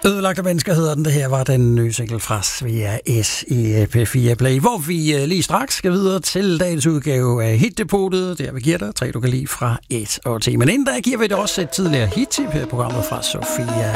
Ødelagte mennesker hedder den. Det her var den nye single fra Svea S i P4 Play, hvor vi lige straks skal videre til dagens udgave af Hitdepotet. Der vi giver dig 3, du kan lide fra 1 og 10. Men inden da giver vi det også et tidligere hit-tip her i programmet fra Sofia